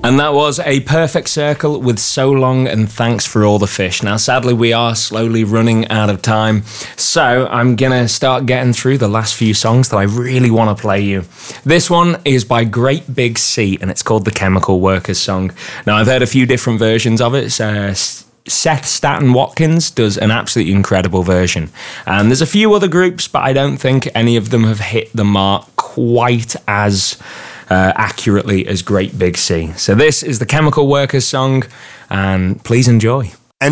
And that was A Perfect Circle with So Long and Thanks for All the Fish. Now, sadly, we are slowly running out of time, so I'm going to start getting through the last few songs that I really want to play you. This one is by Great Big Sea, and it's called the Chemical Workers song. Now, I've heard a few different versions of it. Seth Staten Watkins does an absolutely incredible version. And there's a few other groups, but I don't think any of them have hit the mark quite as accurately as Great Big Sea. So this is the Chemical Workers song, and please enjoy.